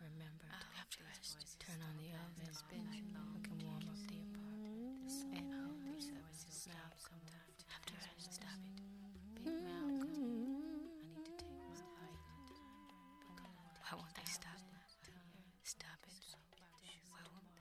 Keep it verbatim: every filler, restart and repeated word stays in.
remember to After rest, turn on the oven. It's been long. We can warm up the apartment. And hope Now stop come sometime. to After rest, stop it. Big mouth. I need to take my bite. Why won't they stop? Stop it. Why won't